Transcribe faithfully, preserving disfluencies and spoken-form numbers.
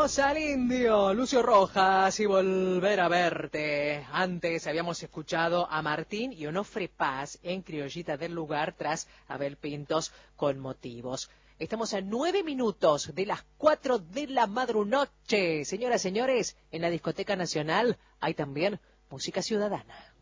Escuchamos al indio Lucio Rojas y Volver a Verte. Antes habíamos escuchado a Martín y Onofre Paz en Criollita del Lugar tras Abel Pintos con Motivos. Estamos a nueve minutos de las cuatro de la madrunoche. Señoras y señores, en la Discoteca Nacional hay también música ciudadana.